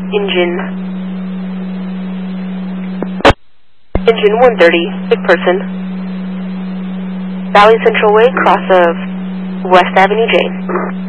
Engine 130, sick person. Valley Central Way, cross of West Avenue J.